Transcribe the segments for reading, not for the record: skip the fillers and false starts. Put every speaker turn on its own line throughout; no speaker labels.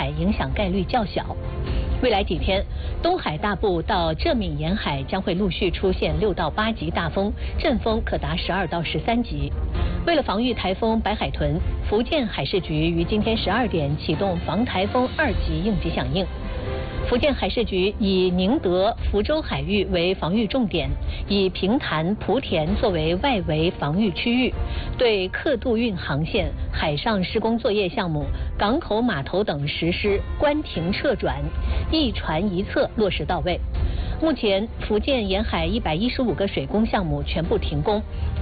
海影响概率较小。未来几天，东海大部到浙闽沿海将会陆续出现6到8级大风，阵风可达12到13级。为了防御台风白海豚，福建海事局于今天12点启动防台风2级应急响应。福建海事局以宁德、福州海域为防御重点，以平潭、莆田作为外围防御区域，对客渡运航线、海上施工作业项目、港口码头等实施关停撤转、一船一侧落实到位。目前，福建沿海115个水工项目全部停工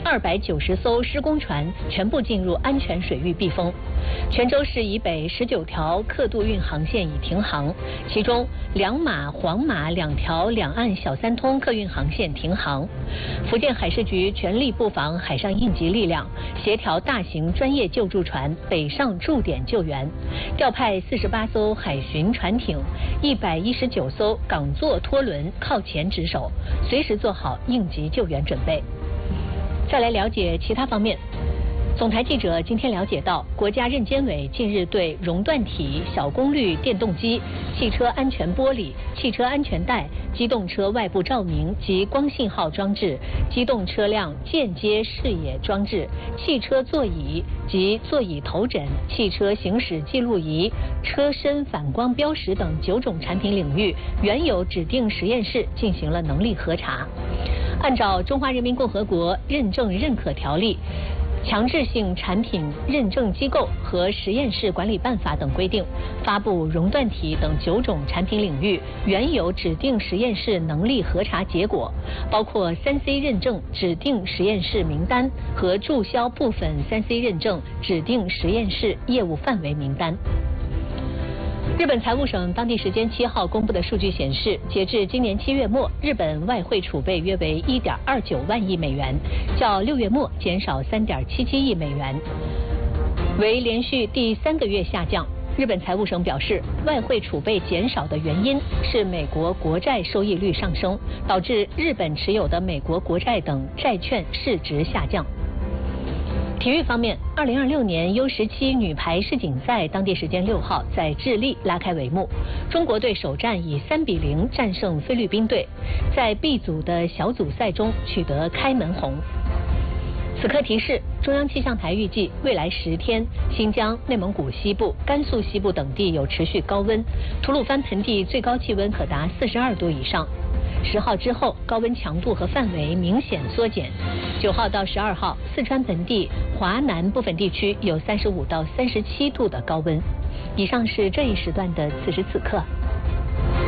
，290艘施工船全部进入安全水域避风。泉州市以北19条客渡运航线已停航，其中两马、黄马2条两岸小三通客运航线停航。福建海事局全力布防海上应急力量，协调大型专业救助船北上驻点救援，调派48艘海巡船艇、119艘港座拖轮靠前值守，随时做好应急救援准备。再来了解其他方面。总台记者今天了解到，国家认监委近日对熔断体、小功率电动机、汽车安全玻璃、汽车安全带、机动车外部照明及光信号装置、机动车辆间接视野装置、汽车座椅及座椅头枕、汽车行驶记录仪、车身反光标识等9种产品领域原有指定实验室进行了能力核查。按照《中华人民共和国认证认可条例》、强制性产品认证机构和实验室管理办法等规定，发布熔断体等9种产品领域原有指定实验室能力核查结果，包括3C 认证指定实验室名单和注销部分3C 认证指定实验室业务范围名单。日本财务省当地时间7号公布的数据显示，截至今年7月末，日本外汇储备约为1.29万亿美元，较6月末减少3.77亿美元，为连续第3个月下降。日本财务省表示，外汇储备减少的原因是美国国债收益率上升，导致日本持有的美国国债等债券市值下降。体育方面，2026年 U17 女排世锦赛当地时间6号在智利拉开帷幕，中国队首战以3-0战胜菲律宾队，在 B 组的小组赛中取得开门红。此刻提示，中央气象台预计未来10天，新疆、内蒙古西部、甘肃西部等地有持续高温，吐鲁番盆地最高气温可达42度以上。10号之后，高温强度和范围明显缩减。9号到12号，四川盆地、华南部分地区有35到37度的高温。以上是这一时段的此时此刻。